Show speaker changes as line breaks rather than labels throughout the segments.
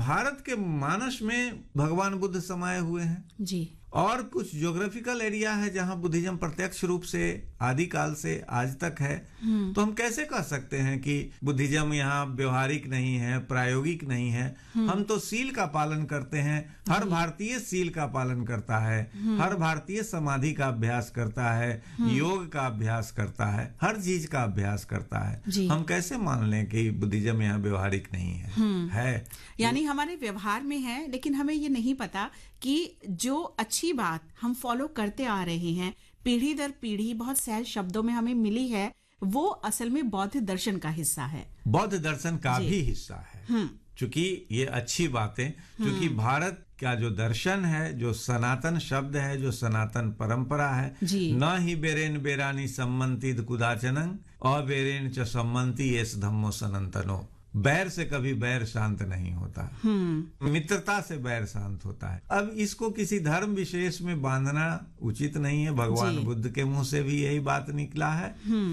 भारत के मानस में भगवान बुद्ध समाये हुए हैं
जी।
और कुछ ज्योग्राफिकल एरिया है जहां बुद्धिज्म प्रत्यक्ष रूप से आदिकाल से आज तक है। तो हम कैसे कह सकते हैं कि बुद्धिज्म यहाँ व्यवहारिक नहीं है, प्रायोगिक नहीं है? हम तो सील का पालन करते हैं। हर भारतीय सील का पालन करता है, हर भारतीय समाधि का अभ्यास करता है, योग का अभ्यास करता है, हर चीज का अभ्यास करता है। हम कैसे मान लें कि बुद्धिज्म यहाँ व्यवहारिक नहीं है?
यानी हमारे व्यवहार में है, लेकिन हमें ये नहीं पता कि जो अच्छी बात हम फॉलो करते आ रहे हैं पीढ़ी दर पीढ़ी, बहुत सहज शब्दों में हमें मिली है, वो असल में बौद्ध दर्शन का हिस्सा है,
बौद्ध दर्शन का भी हिस्सा है। चूंकि ये अच्छी बातें, चूंकि भारत का जो दर्शन है, जो सनातन शब्द है, जो सनातन परंपरा है, न ही बेरेन बेरानी सम्मंतिद कुदाचनं अबेरेन च सम्मंति एस धम्मो सनातनो। बैर से कभी बैर शांत नहीं होता, मित्रता से बैर शांत होता है। अब इसको किसी धर्म विशेष में बांधना उचित नहीं है। भगवान बुद्ध के मुंह से भी यही बात निकला है।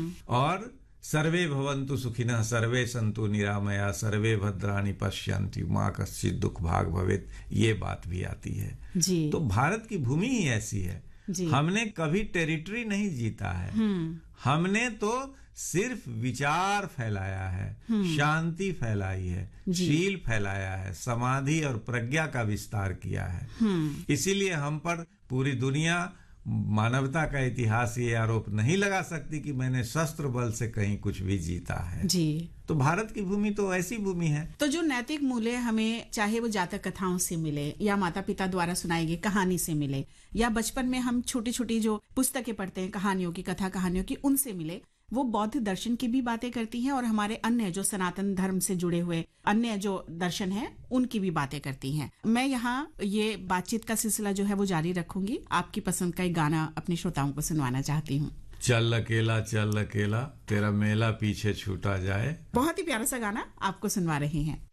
और सर्वे भवन्तु सुखिनः सर्वे सन्तु निरामया सर्वे भद्राणि पश्यन्ति मा कश्चित् दुख भाग भवेत्, ये बात भी आती है जी। तो भारत की भूमि ही ऐसी है। हमने कभी टेरिटरी नहीं जीता है, हमने तो सिर्फ विचार फैलाया है, शांति फैलाई है, शील फैलाया है, समाधि और प्रज्ञा का विस्तार किया है। इसीलिए हम पर पूरी दुनिया, मानवता का इतिहास ये आरोप नहीं लगा सकती कि मैंने शस्त्र बल से कहीं कुछ भी जीता है जी। तो भारत की भूमि तो ऐसी भूमि है।
तो जो नैतिक मूल्य हमें, चाहे वो जातक कथाओं से मिले या माता पिता द्वारा सुनाई गई कहानी से मिले, या बचपन में हम छोटी छोटी जो पुस्तकें पढ़ते हैं कहानियों की, कथा कहानियों की, उनसे मिले, वो बौद्ध दर्शन की भी बातें करती हैं और हमारे अन्य जो सनातन धर्म से जुड़े हुए अन्य जो दर्शन हैं उनकी भी बातें करती हैं। मैं यहाँ ये बातचीत का सिलसिला जो है वो जारी रखूंगी। आपकी पसंद का एक गाना अपने श्रोताओं को सुनवाना चाहती हूँ।
चल अकेला तेरा मेला पीछे छूटा जाए।
बहुत ही प्यारा सा गाना आपको सुनवा रहे हैं।